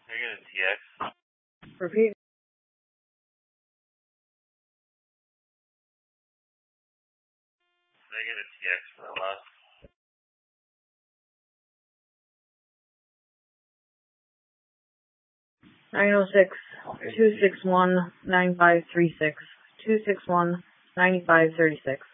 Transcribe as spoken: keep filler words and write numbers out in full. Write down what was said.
Negative T X. Repeat. Negative T X for the last. nine oh six, two six one, nine five three six. two six one, nine five three six.